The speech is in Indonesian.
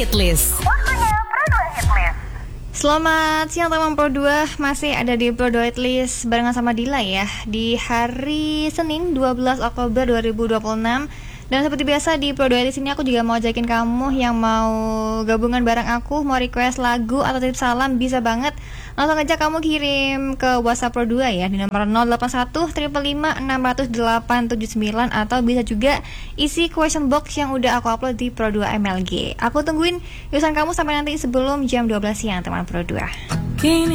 Hitlist. Waktunya Pro 2 Hitlist. Selamat siang teman Pro 2, masih ada di Pro 2 Hitlist barengan sama Dila ya. Di hari Senin 12 Oktober 2026. Dan seperti biasa di Pro 2 Hitlist ini aku juga mau ajakin kamu yang mau gabungan bareng aku, mau request lagu atau titip salam, bisa banget. Langsung aja kamu kirim ke WhatsApp Pro 2 ya di nomor 081 555 600 879, atau bisa juga isi question box yang udah aku upload di Pro 2 MLG. Aku tungguin urusan kamu sampai nanti sebelum jam 12 siang teman Pro 2.